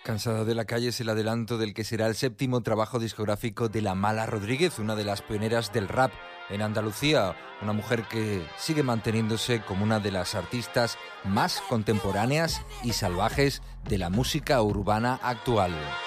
Cansada de la calle es el adelanto del que será el séptimo trabajo discográfico de La Mala Rodríguez, una de las pioneras del rap en Andalucía, una mujer que sigue manteniéndose como una de las artistas más contemporáneas y salvajes de la música urbana actual.